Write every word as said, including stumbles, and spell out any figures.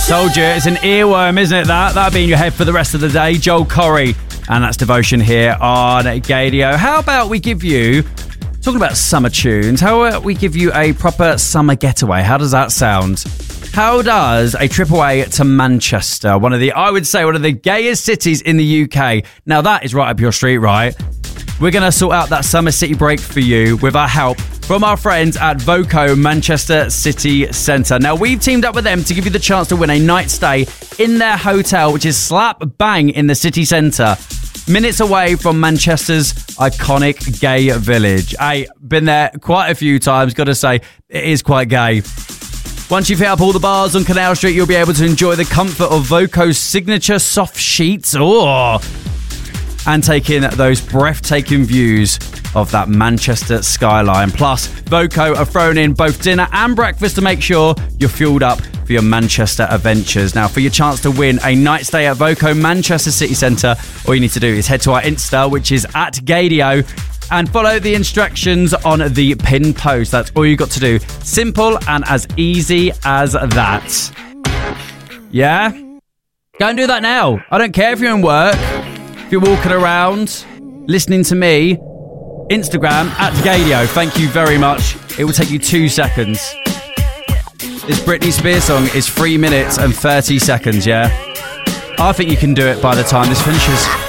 Told you, it's an earworm, isn't it, that? That'll be in your head for the rest of the day. Joel Corry. And that's Devotion here on Gaydio. How about we give you, talking about summer tunes, how about we give you a proper summer getaway? How does that sound? How does a trip away to Manchester, one of the, I would say, one of the gayest cities in the U K. Now, that is right up your street, right? We're going to sort out that summer city break for you with our help from our friends at Voco Manchester City Centre. Now, we've teamed up with them to give you the chance to win a night stay in their hotel, which is slap bang in the city centre, minutes away from Manchester's iconic gay village. Hey, been there quite a few times, got to say, it is quite gay. Once you've hit up all the bars on Canal Street, you'll be able to enjoy the comfort of Voco's signature soft sheets. Oh, and take in those breathtaking views of that Manchester skyline. Plus, Voco are thrown in both dinner and breakfast to make sure you're fueled up for your Manchester adventures. Now, for your chance to win a night stay at Voco Manchester City Centre, all you need to do is head to our Insta, which is at Gaydio, and follow the instructions on the pin post. That's all you got to do. Simple and as easy as that. Yeah? Go and do that now. I don't care if you're in work, if you're walking around, listening to me. Instagram at Gaydio. Thank you very much. It will take you two seconds. This Britney Spears song is three minutes and thirty seconds, yeah? I think you can do it by the time this finishes.